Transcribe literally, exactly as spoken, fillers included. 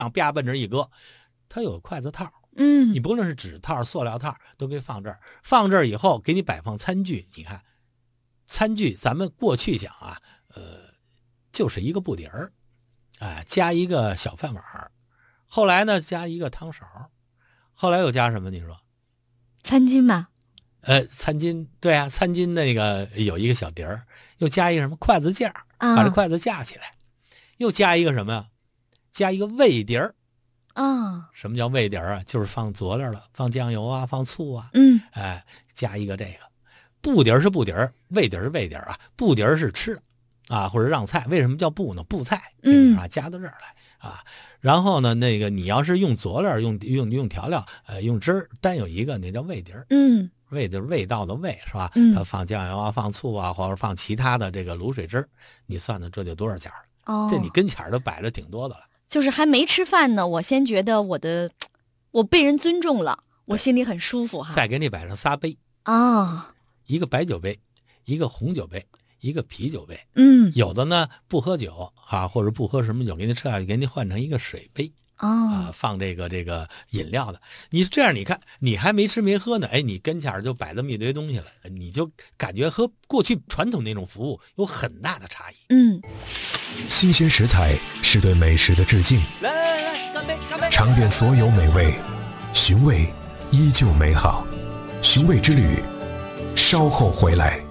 啪奔这一搁，它有筷子套。 嗯， 你不论是纸套、塑料套，都可以放这儿。放这儿以后，给你摆放餐具。你看，餐具咱们过去讲啊，呃，就是一个布碟儿，哎，加一个小饭碗。后来呢，加一个汤勺。后来又加什么？你说？ 餐巾嘛。 呃，餐巾，对啊，餐巾那个有一个小碟儿，又加一个什么筷子架， 啊、 把这筷子架起来，又加一个什么呀？加一个味碟儿。 啊， 什么叫味碟啊？就是放佐料了，放酱油啊，放醋啊， 嗯， 哎，加一个这个。布碟是布碟，味碟是味碟啊。布碟是吃的啊，或者让菜。为什么叫布呢？布菜， 嗯啊，加到这儿来啊。然后呢，那个你要是用佐料、用用用调料，呃，用汁儿，单有一个，那叫味碟。 嗯， 味就是味道的味，是吧？ 嗯， 它放酱油啊，放醋啊，或者放其他的这个卤水汁，你算算这就多少钱了？ 哦， 这你跟前儿都摆着挺多的了。 就是还没吃饭呢，我先觉得我的我被人尊重了，我心里很舒服哈。 再给你摆上仨杯啊， 一个白酒杯，一个红酒杯，一个啤酒杯。 嗯， 有的呢不喝酒啊，或者不喝什么酒，给你撤下去，给你换成一个水杯。 哦、 啊，放这个这个饮料的。你这样，你看你还没吃没喝呢，哎，你跟前就摆这么一堆东西了，你就感觉和过去传统那种服务有很大的差异。 嗯， 新鲜食材是对美食的致敬， 来来来，干杯干杯！ 尝遍所有美味，寻味依旧美好。寻味之旅，稍后回来。